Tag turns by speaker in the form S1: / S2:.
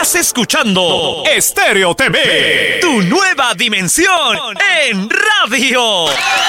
S1: Estás escuchando Estéreo TV, tu nueva dimensión en radio.